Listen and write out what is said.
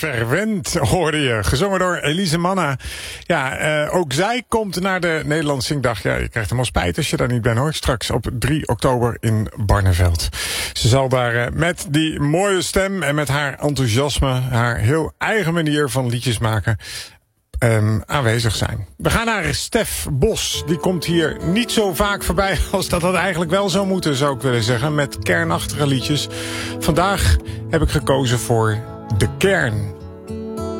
Verwend hoorde je, gezongen door Elise Manna. Ja, ook zij komt naar de Nederlands Zingdag. Ja, je krijgt helemaal spijt als je daar niet bent hoor. Straks op 3 oktober in Barneveld. Ze zal daar met die mooie stem en met haar enthousiasme, haar heel eigen manier van liedjes maken, aanwezig zijn. We gaan naar Stef Bos. Die komt hier niet zo vaak voorbij als dat eigenlijk wel zou moeten, zou ik willen zeggen. Met kernachtige liedjes. Vandaag heb ik gekozen voor De Kern.